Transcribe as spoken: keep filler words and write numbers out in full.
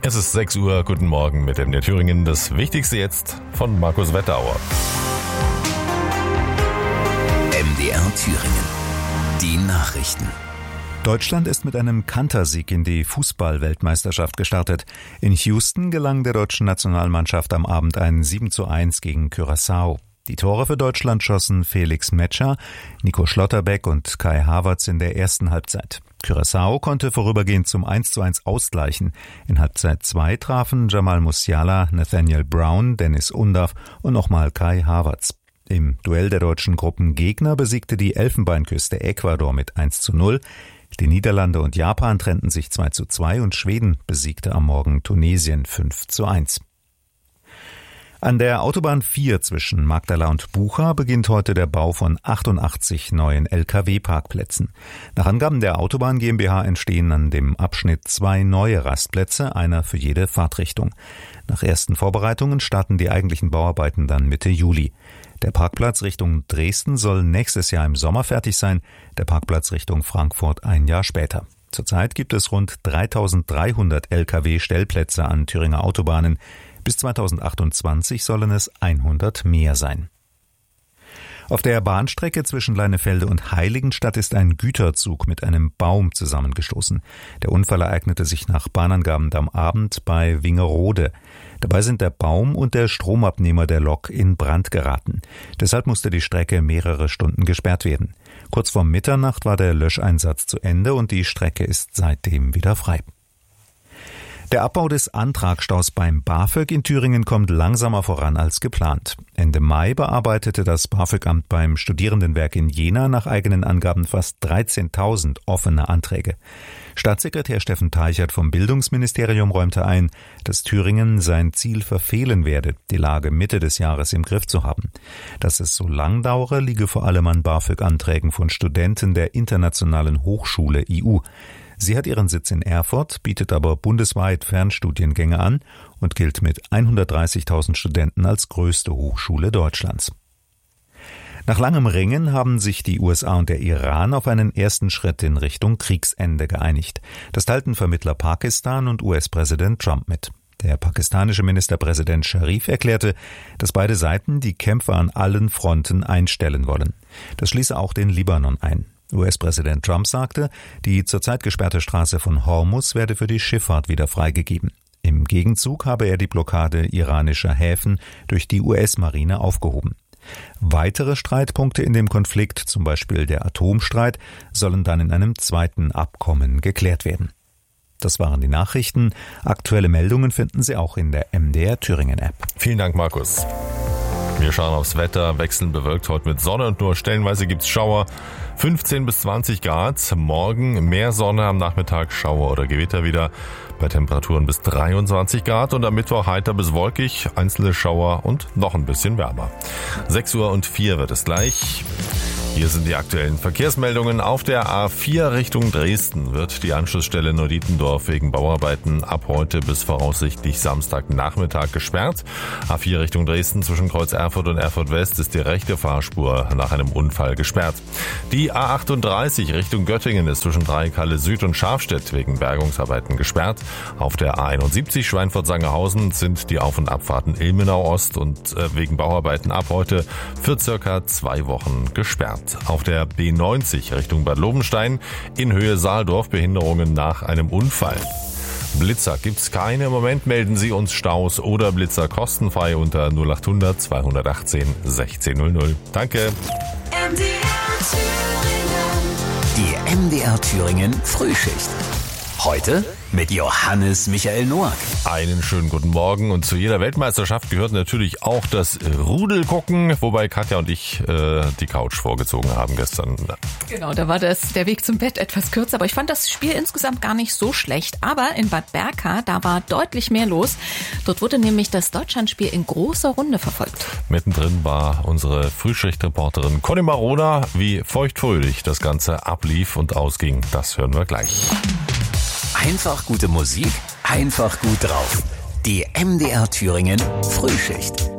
Es ist sechs Uhr, guten Morgen mit M D R Thüringen. Das Wichtigste jetzt von Markus Wetterauer. M D R Thüringen. Die Nachrichten. Deutschland ist mit einem Kantersieg in die Fußball-Weltmeisterschaft gestartet. In Houston gelang der deutschen Nationalmannschaft am Abend ein sieben zu eins gegen Curaçao. Die Tore für Deutschland schossen Felix Metscher, Nico Schlotterbeck und Kai Havertz in der ersten Halbzeit. Curaçao konnte vorübergehend zum eins zu eins ausgleichen. In Halbzeit zwei trafen Jamal Musiala, Nathaniel Brown, Dennis Undav und nochmal Kai Havertz. Im Duell der deutschen Gruppengegner besiegte die Elfenbeinküste Ecuador mit eins zu null. Die Niederlande und Japan trennten sich zwei zu zwei und Schweden besiegte am Morgen Tunesien fünf zu eins. An der Autobahn vier zwischen Magdala und Bucha beginnt heute der Bau von achtundachtzig neuen L K W-Parkplätzen. Nach Angaben der Autobahn GmbH entstehen an dem Abschnitt zwei neue Rastplätze, einer für jede Fahrtrichtung. Nach ersten Vorbereitungen starten die eigentlichen Bauarbeiten dann Mitte Juli. Der Parkplatz Richtung Dresden soll nächstes Jahr im Sommer fertig sein, der Parkplatz Richtung Frankfurt ein Jahr später. Zurzeit gibt es rund dreitausenddreihundert L K W-Stellplätze an Thüringer Autobahnen. Bis zweitausendachtundzwanzig sollen es hundert mehr sein. Auf der Bahnstrecke zwischen Leinefelde und Heiligenstadt ist ein Güterzug mit einem Baum zusammengestoßen. Der Unfall ereignete sich nach Bahnangaben am Abend bei Wingerode. Dabei sind der Baum und der Stromabnehmer der Lok in Brand geraten. Deshalb musste die Strecke mehrere Stunden gesperrt werden. Kurz vor Mitternacht war der Löscheinsatz zu Ende und die Strecke ist seitdem wieder frei. Der Abbau des Antragstaus beim BAföG in Thüringen kommt langsamer voran als geplant. Ende Mai bearbeitete das BAföG-Amt beim Studierendenwerk in Jena nach eigenen Angaben fast dreizehntausend offene Anträge. Staatssekretär Steffen Teichert vom Bildungsministerium räumte ein, dass Thüringen sein Ziel verfehlen werde, die Lage Mitte des Jahres im Griff zu haben. Dass es so lang dauere, liege vor allem an BAföG-Anträgen von Studenten der Internationalen Hochschule I U. Sie hat ihren Sitz in Erfurt, bietet aber bundesweit Fernstudiengänge an und gilt mit hundertdreißigtausend Studenten als größte Hochschule Deutschlands. Nach langem Ringen haben sich die U S A und der Iran auf einen ersten Schritt in Richtung Kriegsende geeinigt. Das teilten Vermittler Pakistan und U S-Präsident Trump mit. Der pakistanische Ministerpräsident Sharif erklärte, dass beide Seiten die Kämpfe an allen Fronten einstellen wollen. Das schließe auch den Libanon ein. U S-Präsident Trump sagte, die zurzeit gesperrte Straße von Hormuz werde für die Schifffahrt wieder freigegeben. Im Gegenzug habe er die Blockade iranischer Häfen durch die U S-Marine aufgehoben. Weitere Streitpunkte in dem Konflikt, zum Beispiel der Atomstreit, sollen dann in einem zweiten Abkommen geklärt werden. Das waren die Nachrichten. Aktuelle Meldungen finden Sie auch in der M D R Thüringen App. Vielen Dank, Markus. Wir schauen aufs Wetter, wechselnd bewölkt heute mit Sonne und nur stellenweise gibt's Schauer. fünfzehn bis zwanzig Grad, morgen mehr Sonne, am Nachmittag Schauer oder Gewitter wieder bei Temperaturen bis dreiundzwanzig Grad und am Mittwoch heiter bis wolkig, einzelne Schauer und noch ein bisschen wärmer. sechs Uhr und vier wird es gleich. Hier sind die aktuellen Verkehrsmeldungen. Auf der A vier Richtung Dresden wird die Anschlussstelle Neudietendorf wegen Bauarbeiten ab heute bis voraussichtlich Samstagnachmittag gesperrt. A vier Richtung Dresden zwischen Kreuz Erfurt und Erfurt West ist die rechte Fahrspur nach einem Unfall gesperrt. Die A achtunddreißig Richtung Göttingen ist zwischen Dreieckhalle Süd und Schafstedt wegen Bergungsarbeiten gesperrt. Auf der A einundsiebzig Schweinfurt-Sangerhausen sind die Auf- und Abfahrten Ilmenau Ost und äh, wegen Bauarbeiten ab heute für circa zwei Wochen gesperrt. Auf der B neunzig Richtung Bad Lobenstein in Höhe Saaldorf Behinderungen nach einem Unfall. Blitzer gibt's keine. Im Moment melden Sie uns Staus oder Blitzer kostenfrei unter null achthundert zweihundertachtzehn sechzehn null null. Danke. M D R Thüringen. Die M D R Thüringen Frühschicht. Heute mit Johannes Michael Noack. Einen schönen guten Morgen und zu jeder Weltmeisterschaft gehört natürlich auch das Rudelgucken, wobei Katja und ich äh, die Couch vorgezogen haben gestern. Genau, da war das der Weg zum Bett etwas kürzer, aber ich fand das Spiel insgesamt gar nicht so schlecht. Aber in Bad Berka, da war deutlich mehr los. Dort wurde nämlich das Deutschlandspiel in großer Runde verfolgt. Mittendrin war unsere Frühschicht-Reporterin Conny Marona, wie feuchtfröhlich das Ganze ablief und ausging. Das hören wir gleich. Einfach gute Musik, einfach gut drauf. Die M D R Thüringen Frühschicht.